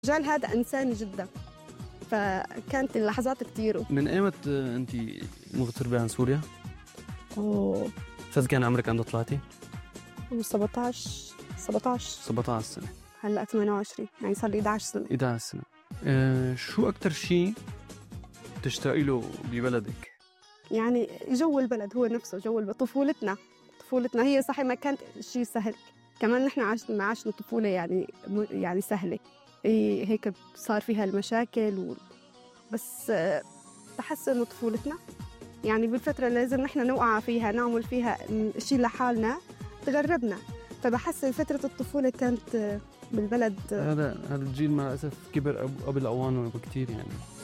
الرجال هذا إنساني جدا، فكانت اللحظات كتير. من ايمت انت مغتربة عن سوريا؟ كان عمرك عند طلعتي؟ 17 سنة. هلا 28، يعني صار لي 11 سنة. 11 سنة. شو أكتر شيء تشتاقي له ببلدك؟ يعني جو البلد هو نفسه، جو طفولتنا هي صحيح ما كانت شيء سهل، كمان نحن عشنا طفولة يعني سهلة، هيك صار فيها المشاكل بس بحس إنه طفولتنا يعني بالفترة اللي لازم نحن نوقع فيها نعمل فيها شيء لحالنا تغربنا، فبحس فترة الطفولة كانت بالبلد. هذا الجيل مع الأسف كبر قبل أوانه بكتير يعني.